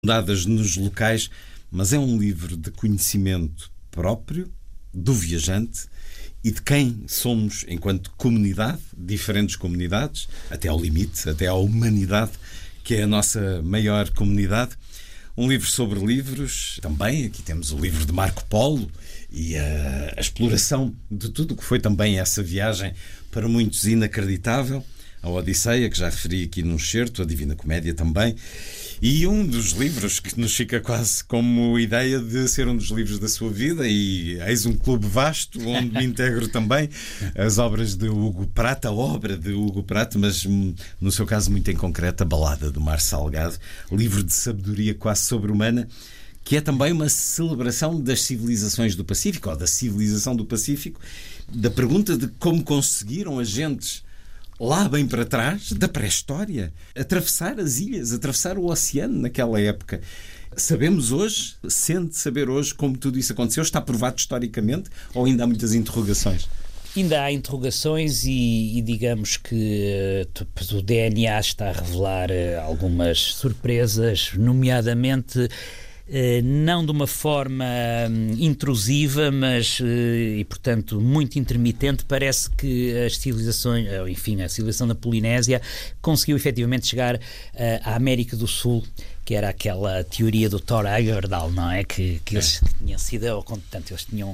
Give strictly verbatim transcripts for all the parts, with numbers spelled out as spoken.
dadas nos locais, mas é um livro de conhecimento próprio do viajante e de quem somos enquanto comunidade, diferentes comunidades, até ao limite, até à humanidade, que é a nossa maior comunidade. Um livro sobre livros, também, aqui temos o livro de Marco Polo e a, a exploração de tudo o que foi também essa viagem, para muitos inacreditável, a Odisseia, que já referi aqui num excerto, a Divina Comédia também, e um dos livros que nos fica quase como ideia de ser um dos livros da sua vida, e eis um clube vasto, onde me integro também, as obras de Hugo Pratt, a obra de Hugo Pratt, mas no seu caso muito em concreto, a Balada do Mar Salgado, livro de sabedoria quase sobre-humana, que é também uma celebração das civilizações do Pacífico, ou da civilização do Pacífico, da pergunta de como conseguiram agentes lá bem para trás, da pré-história, atravessar as ilhas, atravessar o oceano naquela época. Sabemos hoje, sente saber hoje como tudo isso aconteceu? Está provado historicamente ou ainda há muitas interrogações? Ainda há interrogações e, e digamos que uh, o D N A está a revelar uh, algumas surpresas, nomeadamente Uh, não de uma forma um, intrusiva, mas, uh, e portanto, muito intermitente. Parece que as civilizações, uh, enfim, a civilização da Polinésia conseguiu efetivamente chegar uh, à América do Sul, que era aquela teoria do Thor Heyerdahl, não é? Que, que eles tinham sido, ou portanto, eles tinham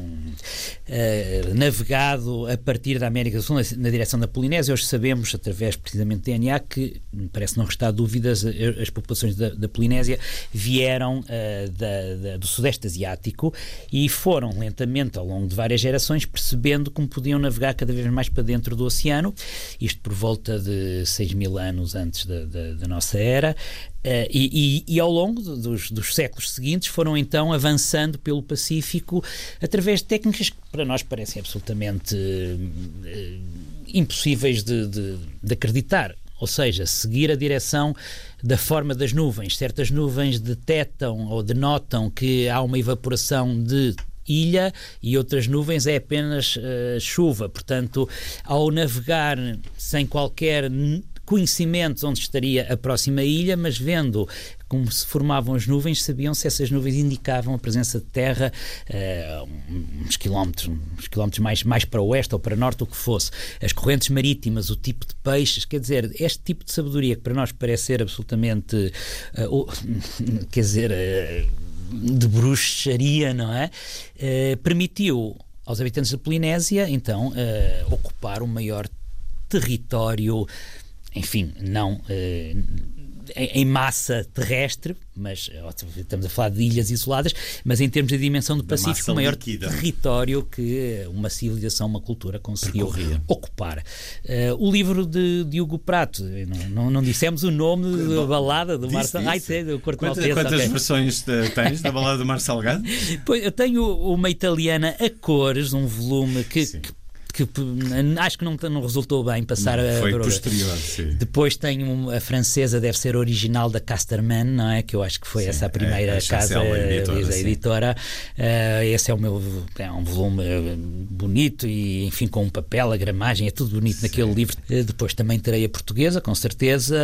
uh, navegado a partir da América do Sul na, na direção da Polinésia. Hoje sabemos, através precisamente do D N A, que, parece não restar dúvidas, as populações da, da Polinésia vieram uh, da, da, do Sudeste Asiático e foram lentamente, ao longo de várias gerações, percebendo como podiam navegar cada vez mais para dentro do oceano, isto por volta de seis mil anos antes da, da, da nossa era. Uh, e, e, e ao longo dos, dos séculos seguintes foram então avançando pelo Pacífico através de técnicas que para nós parecem absolutamente uh, impossíveis de, de, de acreditar. Ou seja, seguir a direção da forma das nuvens. Certas nuvens detectam ou denotam que há uma evaporação de ilha e outras nuvens é apenas uh, chuva. Portanto, ao navegar sem qualquer conhecimentos onde estaria a próxima ilha, mas vendo como se formavam as nuvens, sabiam se essas nuvens indicavam a presença de terra uh, uns quilómetros, uns quilómetros mais, mais para o oeste ou para o norte, o que fosse. As correntes marítimas, o tipo de peixes, quer dizer, este tipo de sabedoria que para nós parece ser absolutamente, uh, uh, quer dizer, uh, de bruxaria, não é? Uh, permitiu aos habitantes da Polinésia, então, uh, ocupar o maior território, enfim, não eh, em massa terrestre, mas estamos a falar de ilhas isoladas, mas em termos de dimensão do Pacífico, o maior líquida. território que uma civilização, uma cultura conseguiu Percorria. ocupar. Uh, o livro de, de Hugo Pratt, não, não, não dissemos o nome da balada do Mar Salgado. Quantas, quantas okay. versões de, tens da balada do Mar Salgado? Pois, eu tenho uma italiana a cores, um volume que, que que acho que não, não resultou bem passar não, foi a... posterior, sim. Depois tenho a francesa, deve ser original da Casterman, não é? Que eu acho que foi sim, essa a primeira é, a casa a editora. A editora. Uh, esse é o meu, é um volume bonito e, enfim, com um papel, a gramagem, é tudo bonito sim. naquele livro. Uh, depois também terei a portuguesa, com certeza,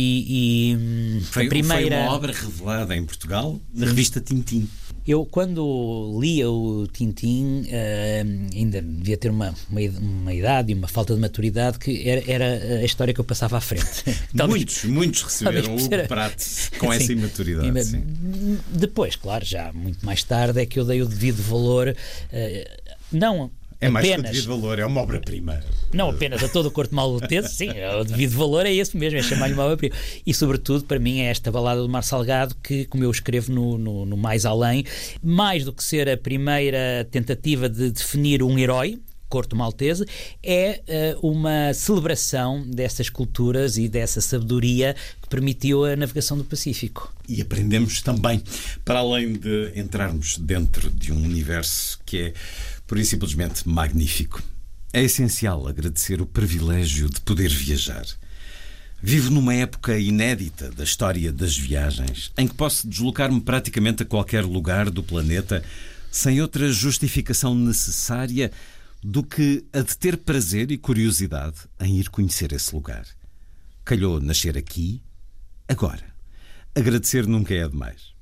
e, e foi, a primeira... foi uma obra revelada em Portugal na revista Tintim. Eu, quando lia o Tintim, uh, ainda devia ter uma, uma, uma idade e uma falta de maturidade, que era, era a história que eu passava à frente. Talvez, muitos, muitos receberam o Hugo Pratt com sim, essa imaturidade. E, sim. Depois, claro, já muito mais tarde, é que eu dei o devido valor, uh, não... É mais apenas, que o devido valor, é uma obra-prima. Não apenas a todo o corte maltese, sim, o devido valor é esse mesmo, é chamar-lhe uma obra-prima. E sobretudo, para mim, é esta Balada do Mar Salgado que, como eu escrevo no, no, no Mais Além, mais do que ser a primeira tentativa de definir um herói, corte maltese, é uh, uma celebração dessas culturas e dessa sabedoria que permitiu a navegação do Pacífico. E aprendemos também, para além de entrarmos dentro de um universo que é pura e simplesmente magnífico, é essencial agradecer o privilégio de poder viajar. Vivo numa época inédita da história das viagens, em que posso deslocar-me praticamente a qualquer lugar do planeta sem outra justificação necessária do que a de ter prazer e curiosidade em ir conhecer esse lugar. Calhou nascer aqui, agora, agradecer nunca é demais.